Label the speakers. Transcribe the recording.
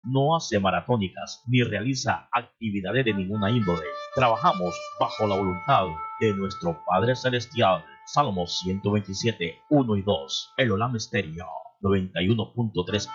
Speaker 1: no hace maratónicas ni realiza actividades de ninguna índole. Trabajamos bajo la voluntad de nuestro Padre Celestial. Salmos 127, 1 y 2. El Olam Stereo 91.3